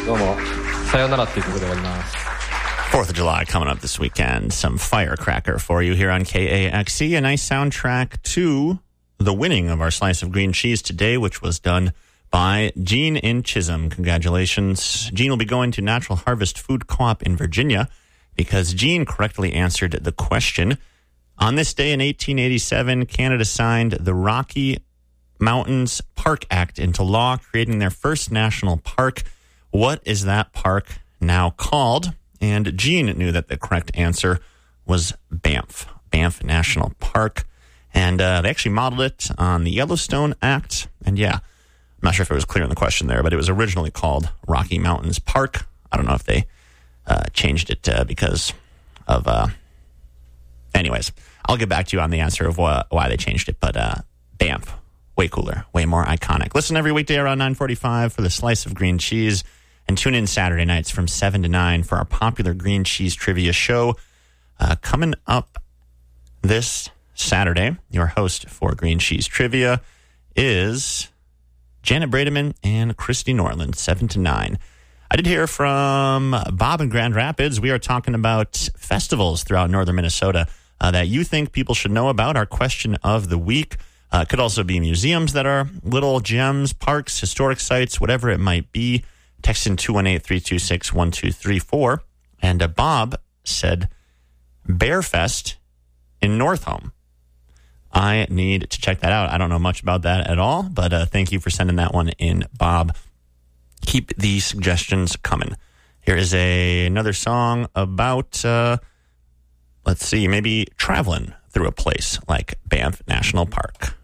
どうもさよならっていう曲で終わります。 4th of July coming up this weekend. Some firecracker for you here on KAXE. A nice soundtrack to the winning of our slice of green cheese today, which was done by Gene in Chisholm. Congratulations. Gene will be going to Natural Harvest Food Co-op in Virginia because Gene correctly answered the question. On this day in 1887, Canada signed the Rocky Mountains Park Act into law, creating their first national park. What is that park now called? And Gene knew that the correct answer was Banff National Park. And they actually modeled it on the Yellowstone Act. And yeah, I'm not sure if it was clear in the question there, but it was originally called Rocky Mountains Park. I don't know if they changed it because of... Anyways, I'll get back to you on the answer of why they changed it. But Banff, way cooler, way more iconic. Listen every weekday around 9:45 for the slice of green cheese. And tune in Saturday nights from 7 to 9 for our popular green cheese trivia show. Coming up this Saturday, your host for Green Cheese Trivia is Janet Brademan and Christy Norland, 7 to 9. I did hear from Bob in Grand Rapids. We are talking about festivals throughout northern Minnesota that you think people should know about. Our question of the week could also be museums that are little gems, parks, historic sites, whatever it might be. Text in 218-326-1234. And Bob said Bearfest in Northome. I need to check that out. I don't know much about that at all, but thank you for sending that one in, Bob. Keep the suggestions coming. Here is another song about, let's see, maybe traveling through a place like Banff National Park.